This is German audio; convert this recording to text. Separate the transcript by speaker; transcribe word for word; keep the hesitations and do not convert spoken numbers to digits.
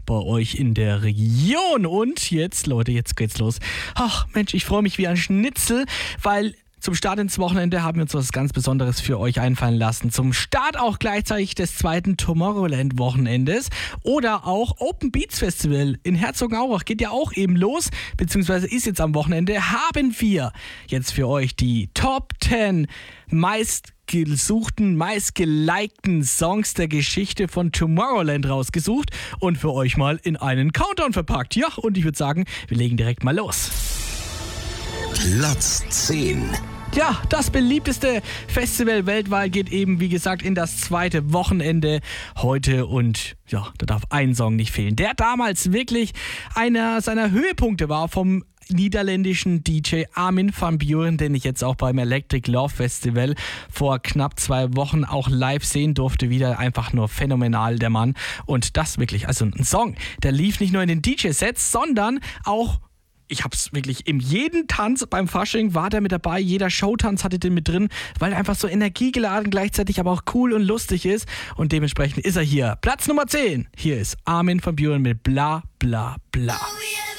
Speaker 1: bei euch in der Region. Und jetzt, Leute, jetzt geht's los. Ach Mensch, ich freue mich wie ein Schnitzel, weil zum Start ins Wochenende haben wir uns was ganz Besonderes für euch einfallen lassen. Zum Start auch gleichzeitig des zweiten Tomorrowland-Wochenendes oder auch Open Beats Festival in Herzogenaurach geht ja auch eben los, beziehungsweise ist jetzt am Wochenende, haben wir jetzt für euch die Top zehn meist gesuchten, meist gelikten Songs der Geschichte von Tomorrowland rausgesucht und für euch mal in einen Countdown verpackt. Ja, und ich würde sagen, wir legen direkt mal los.
Speaker 2: Platz zehn.
Speaker 1: Ja, das beliebteste Festival weltweit geht eben, wie gesagt, in das zweite Wochenende heute und ja, da darf ein Song nicht fehlen, der damals wirklich einer seiner Höhepunkte war vom niederländischen D J Armin van Buuren, den ich jetzt auch beim Electric Love Festival vor knapp zwei Wochen auch live sehen durfte. Wieder einfach nur phänomenal, der Mann. Und das wirklich, also ein Song, der lief nicht nur in den D J-Sets, sondern auch ich hab's wirklich, in jedem Tanz beim Fasching war der mit dabei, jeder Showtanz hatte den mit drin, weil er einfach so energiegeladen, gleichzeitig aber auch cool und lustig ist und dementsprechend ist er hier. Platz Nummer zehn, hier ist Armin van Buuren mit Bla Bla Bla.
Speaker 3: Oh yeah.